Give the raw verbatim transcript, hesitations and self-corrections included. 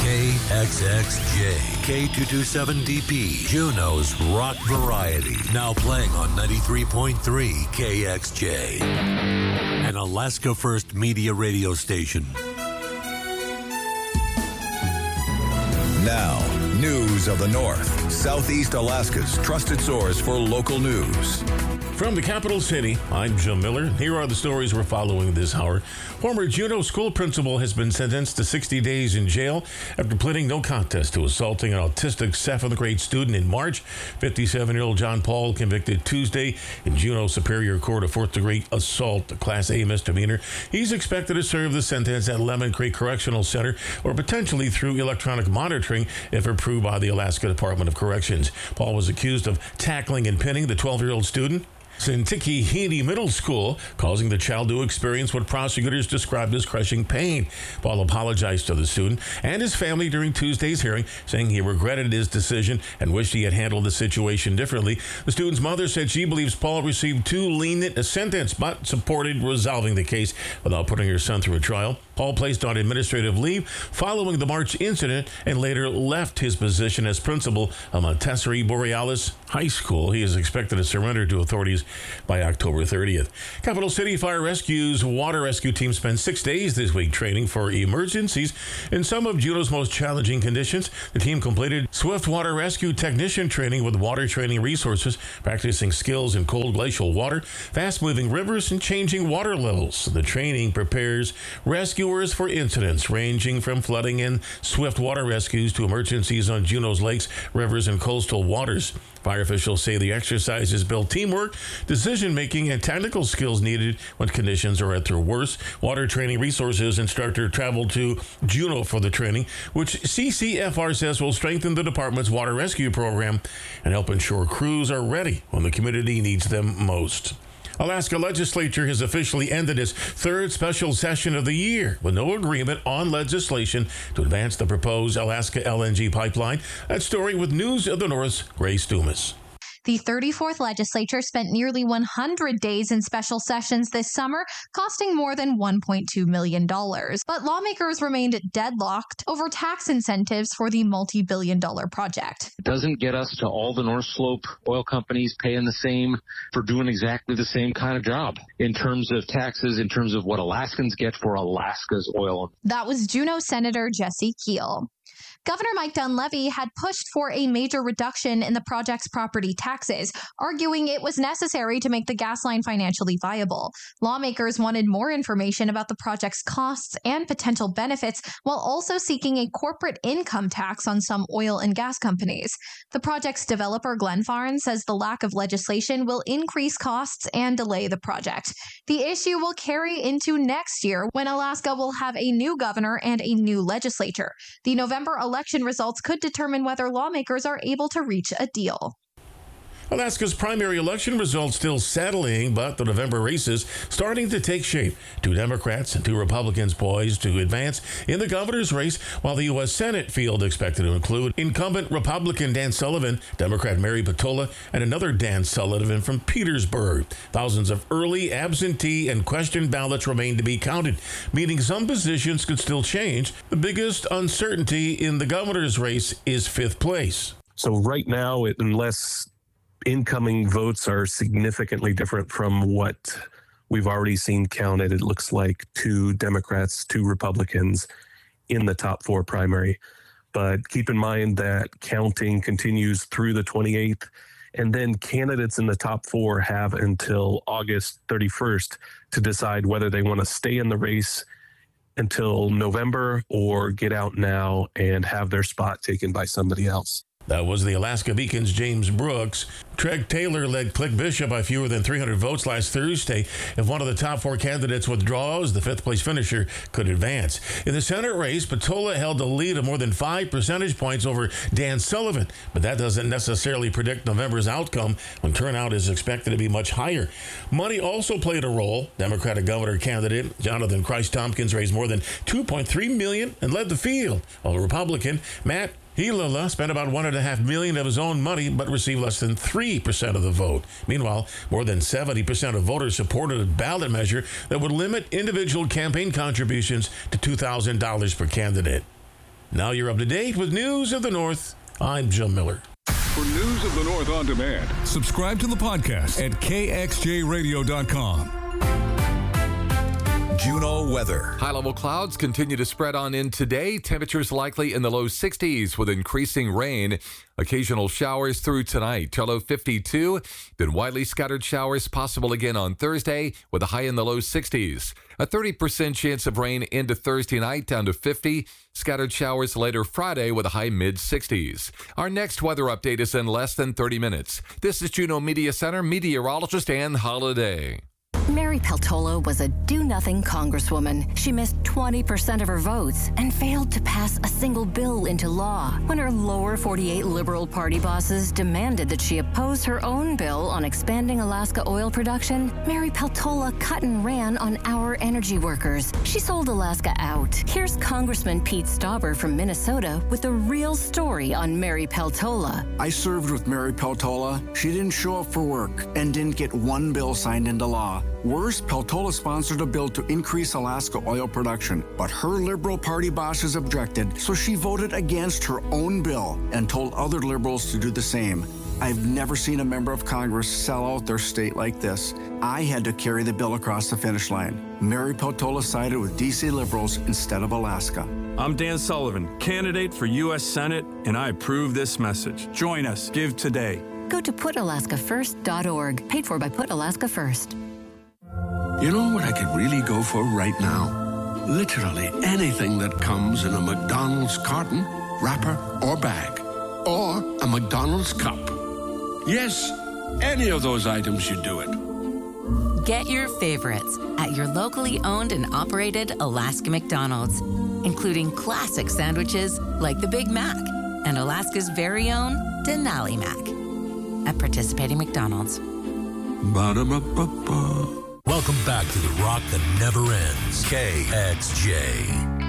K X X J, K two twenty-seven D P, Juneau's rock variety. Now playing on ninety-three point three K X J, an Alaska First Media radio station. Now, news of the North, Southeast Alaska's trusted source for local news. From the capital city, I'm Jim Miller. Here are the stories we're following this hour. Former Juneau school principal has been sentenced to sixty days in jail after pleading no contest to assaulting an autistic seventh grade student in March. fifty-seven-year-old John Paul convicted Tuesday in Juneau Superior Court of fourth degree assault, a Class A misdemeanor. He's expected to serve the sentence at Lemon Creek Correctional Center or potentially through electronic monitoring if approved by the Alaska Department of Corrections. Paul was accused of tackling and pinning the twelve-year-old student Sintiki Heaney Middle School, causing the child to experience what prosecutors described as crushing pain. Paul apologized to the student and his family during Tuesday's hearing, saying he regretted his decision and wished he had handled the situation differently. The student's mother said she believes Paul received too lenient a sentence, but supported resolving the case without putting her son through a trial. Paul placed on administrative leave following the March incident and later left his position as principal of Montessori Borealis High School. He is expected to surrender to authorities by October thirtieth. Capital City Fire Rescue's water rescue team spent six days this week training for emergencies in some of Juneau's most challenging conditions. The team completed swift water rescue technician training with water training resources, practicing skills in cold glacial water, fast-moving rivers, and changing water levels. The training prepares rescuers for incidents ranging from flooding and swift water rescues to emergencies on Juneau's lakes, rivers, and coastal waters. Fire officials say the exercises build teamwork, decision-making, and technical skills needed when conditions are at their worst. Water Training Resources instructor traveled to Juneau for the training, which C C F R says will strengthen the department's water rescue program and help ensure crews are ready when the community needs them most. Alaska legislature has officially ended its third special session of the year with no agreement on legislation to advance the proposed Alaska L N G pipeline. That story with News of the North's Grace Dumas. The thirty-fourth legislature spent nearly one hundred days in special sessions this summer, costing more than one point two million dollars. But lawmakers remained deadlocked over tax incentives for the multi-billion dollar project. It doesn't get us to all the North Slope oil companies paying the same for doing exactly the same kind of job in terms of taxes, in terms of what Alaskans get for Alaska's oil. That was Juneau Senator Jesse Keel. Governor Mike Dunleavy had pushed for a major reduction in the project's property taxes, arguing it was necessary to make the gas line financially viable. Lawmakers wanted more information about the project's costs and potential benefits, while also seeking a corporate income tax on some oil and gas companies. The project's developer, Glenfarne, says the lack of legislation will increase costs and delay the project. The issue will carry into next year when Alaska will have a new governor and a new legislature. The November election results could determine whether lawmakers are able to reach a deal. Alaska's primary election results still settling, but the November races starting to take shape. Two Democrats and two Republicans poised to advance in the governor's race, while the U S Senate field expected to include incumbent Republican Dan Sullivan, Democrat Mary Patola, and another Dan Sullivan from Petersburg. Thousands of early, absentee, and question ballots remain to be counted, meaning some positions could still change. The biggest uncertainty in the governor's race is fifth place. So right now, it, unless incoming votes are significantly different from what we've already seen counted, it looks like two Democrats, two Republicans in the top four primary. But keep in mind that counting continues through the twenty-eighth, and then candidates in the top four have until August thirty-first to decide whether they want to stay in the race until November or get out now and have their spot taken by somebody else. That was the Alaska Beacon's James Brooks. Treg Taylor led Click Bishop by fewer than three hundred votes last Thursday. If one of the top four candidates withdraws, the fifth-place finisher could advance. In the Senate race, Patola held a lead of more than five percentage points over Dan Sullivan, but that doesn't necessarily predict November's outcome when turnout is expected to be much higher. Money also played a role. Democratic governor candidate Jonathan Christ Tompkins raised more than two point three million dollars and led the field, while Republican Matt Hilala spent about one and a half million of his own money, but received less than three percent of the vote. Meanwhile, more than seventy percent of voters supported a ballot measure that would limit individual campaign contributions to two thousand dollars per candidate. Now you're up to date with News of the North. I'm Jim Miller. For News of the North on demand, Subscribe to the podcast at K X J radio dot com. Juneau weather. High-level clouds continue to spread on in today. Temperatures likely in the low sixties with increasing rain. Occasional showers through tonight. Till low fifty-two. Then widely scattered showers possible again on Thursday with a high in the low sixties. A thirty percent chance of rain into Thursday night down to fifty. Scattered showers later Friday with a high mid-sixties. Our next weather update is in less than thirty minutes. This is Juneau Media Center meteorologist Ann Holiday. Mary Peltola was a do-nothing congresswoman. She missed twenty percent of her votes and failed to pass a single bill into law. When her lower forty-eight Liberal Party bosses demanded that she oppose her own bill on expanding Alaska oil production, Mary Peltola cut and ran on our energy workers. She sold Alaska out. Here's Congressman Pete Stauber from Minnesota with a real story on Mary Peltola. I served with Mary Peltola. She didn't show up for work and didn't get one bill signed into law. Worse, Peltola sponsored a bill to increase Alaska oil production, but her Liberal Party bosses objected, so she voted against her own bill and told other Liberals to do the same. I've never seen a member of Congress sell out their state like this. I had to carry the bill across the finish line. Mary Peltola sided with D C Liberals instead of Alaska. I'm Dan Sullivan, candidate for U S Senate, and I approve this message. Join us. Give today. Go to put alaska first dot org, paid for by Put Alaska First. You know what I could really go for right now? Literally anything that comes in a McDonald's carton, wrapper, or bag. Or a McDonald's cup. Yes, any of those items should do it. Get your favorites at your locally owned and operated Alaska McDonald's, including classic sandwiches like the Big Mac and Alaska's very own Denali Mac at participating McDonald's. Ba-da-ba-ba-ba. Welcome back to the rock that never ends. K X J.